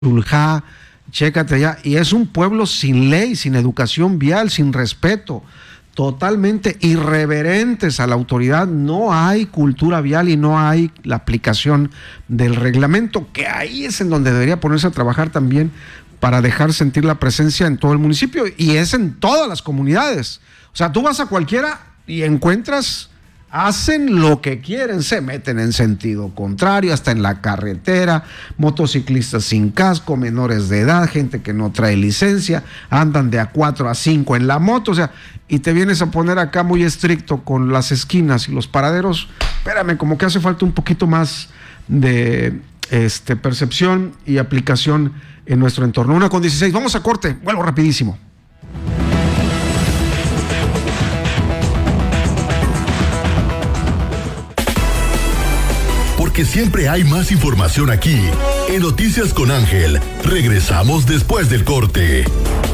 Uljá, chécate allá, y es un pueblo sin ley, sin educación vial, sin respeto, totalmente irreverentes a la autoridad. No hay cultura vial y no hay la aplicación del reglamento, que ahí es en donde debería ponerse a trabajar también para dejar sentir la presencia en todo el municipio, y es en todas las comunidades. O sea, tú vas a cualquiera y encuentras, hacen lo que quieren, se meten en sentido contrario, hasta en la carretera, motociclistas sin casco, menores de edad, gente que no trae licencia, andan de A4 a 5 en la moto, o sea, y te vienes a poner acá muy estricto con las esquinas y los paraderos. Espérame, como que hace falta un poquito más de percepción y aplicación en nuestro entorno. 1:16, vamos a corte, vuelvo rapidísimo. Porque siempre hay más información aquí. En Noticias con Ángel, regresamos después del corte.